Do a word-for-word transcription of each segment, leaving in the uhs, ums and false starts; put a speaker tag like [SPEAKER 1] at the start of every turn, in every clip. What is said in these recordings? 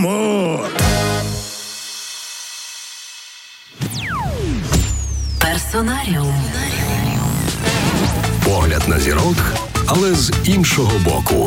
[SPEAKER 1] Мамо!
[SPEAKER 2] Персонаріум.
[SPEAKER 3] Погляд на зірок, але з іншого боку.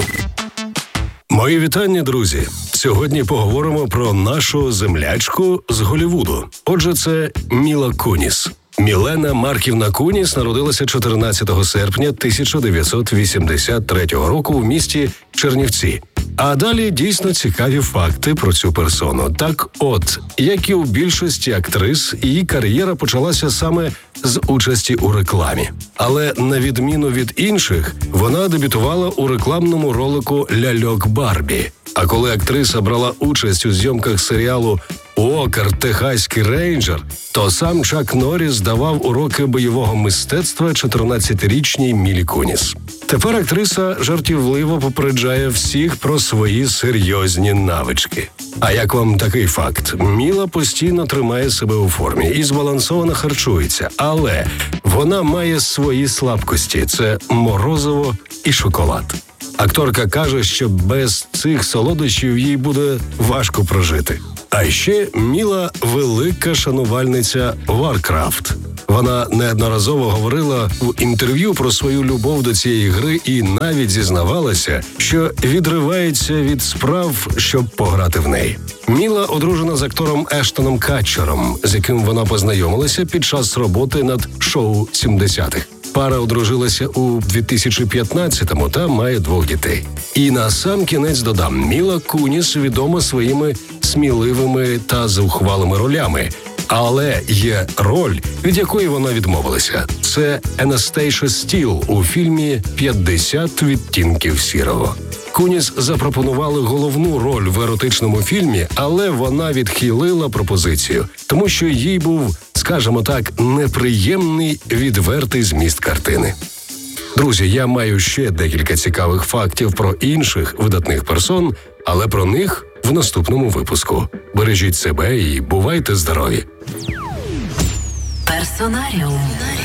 [SPEAKER 3] Мої вітання, друзі! Сьогодні поговоримо про нашу землячку з Голлівуду. Отже, це Міла Куніс. Мілена Марківна Куніс народилася чотирнадцятого серпня тисяча дев'ятсот вісімдесят третього року в місті Чернівці. А далі дійсно цікаві факти про цю персону. Так от, як і у більшості актрис, її кар'єра почалася саме з участі у рекламі. Але на відміну від інших, вона дебютувала у рекламному ролику «Ляльок Барбі». А коли актриса брала участь у зйомках серіалу «Уокер, Техаський рейнджер», то сам Чак Норріс давав уроки бойового мистецтва чотирнадцятирічній Мілі Куніс. Тепер актриса жартівливо попереджає всіх про свої серйозні навички. А як вам такий факт? Міла постійно тримає себе у формі і збалансовано харчується, але вона має свої слабкості – це морозиво і шоколад. Акторка каже, що без цих солодощів їй буде важко прожити. А ще Міла – велика шанувальниця Warcraft. Вона неодноразово говорила в інтерв'ю про свою любов до цієї гри і навіть зізнавалася, що відривається від справ, щоб пограти в неї. Міла одружена з актором Ештоном Катчером, з яким вона познайомилася під час роботи над шоу сімдесятих. Пара одружилася у дві тисячі п'ятнадцятому та має двох дітей. І на сам кінець додам, Міла Куніс відома своїми сміливими та зухвалими ролями. Але є роль, від якої вона відмовилася. Це Анастейша Стіл у фільмі «п'ятдесят відтінків сірого». Куніс запропонували головну роль в еротичному фільмі, але вона відхилила пропозицію, тому що їй був, скажімо так, неприємний відвертий зміст картини. Друзі, я маю ще декілька цікавих фактів про інших видатних персон, але про них в наступному випуску. Бережіть себе і бувайте здорові!
[SPEAKER 2] Персонаріум.